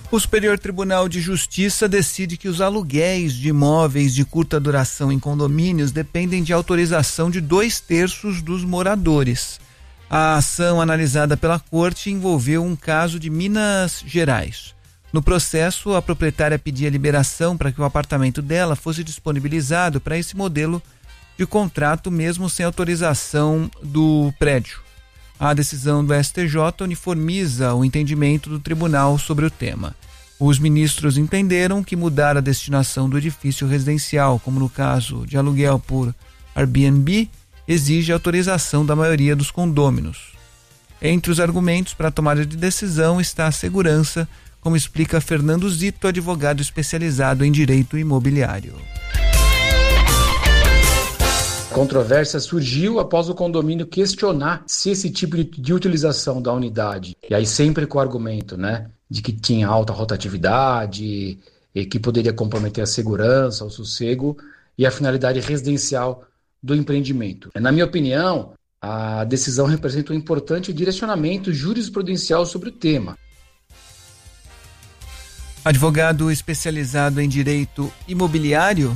O Superior Tribunal de Justiça decide que os aluguéis de imóveis de curta duração em condomínios dependem de autorização de 2/3 dos moradores. A ação analisada pela Corte envolveu um caso de Minas Gerais. No processo, a proprietária pedia liberação para que o apartamento dela fosse disponibilizado para esse modelo de contrato mesmo sem autorização do prédio. A decisão do STJ uniformiza o entendimento do tribunal sobre o tema. Os ministros entenderam que mudar a destinação do edifício residencial, como no caso de aluguel por Airbnb, exige autorização da maioria dos condôminos. Entre os argumentos para a tomada de decisão está a segurança, como explica Fernando Zito, advogado especializado em direito imobiliário. A controvérsia surgiu após o condomínio questionar se esse tipo de utilização da unidade, e aí sempre com o argumento, de que tinha alta rotatividade e que poderia comprometer a segurança, o sossego e a finalidade residencial do empreendimento. Na minha opinião, a decisão representa um importante direcionamento jurisprudencial sobre o tema. Advogado especializado em direito imobiliário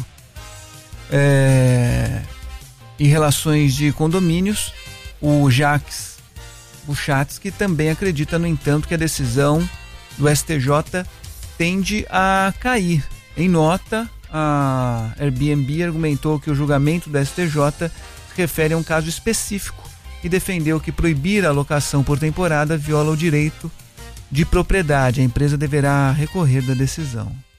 e relações de condomínios, o Jacques Buchatsky também acredita, no entanto, que a decisão do STJ tende a cair. Em nota, a Airbnb argumentou que o julgamento do STJ se refere a um caso específico e defendeu que proibir a locação por temporada viola o direito de propriedade. A empresa deverá recorrer da decisão.